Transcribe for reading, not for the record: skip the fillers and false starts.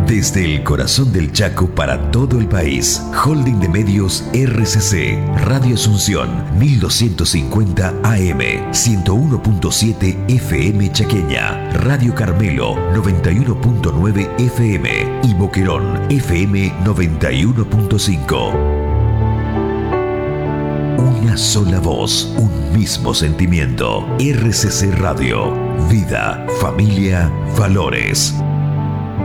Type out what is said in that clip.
Desde el corazón del Chaco para todo el país. Holding de Medios RCC. Radio Asunción 1250 AM, 101.7 FM Chaqueña. Radio Carmelo 91.9 FM y Boquerón FM 91.5. Una sola voz, un mismo sentimiento. RCC Radio. Vida, familia, valores.